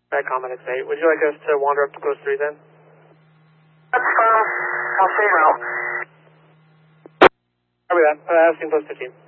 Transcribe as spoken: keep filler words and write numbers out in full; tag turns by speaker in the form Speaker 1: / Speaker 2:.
Speaker 1: Back comment at eight. Would you like us to wander up to close three then?
Speaker 2: That's fine. I'll say no.
Speaker 1: Copy that. Uh, I've seen close fifteen.